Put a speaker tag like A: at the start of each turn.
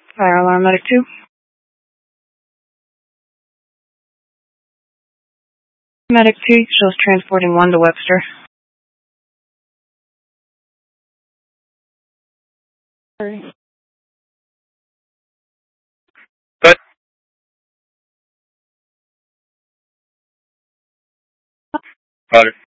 A: Fire alarm medic 2. Medic 2 shows transporting 1 to Webster.
B: Sorry.
C: Good. Roger.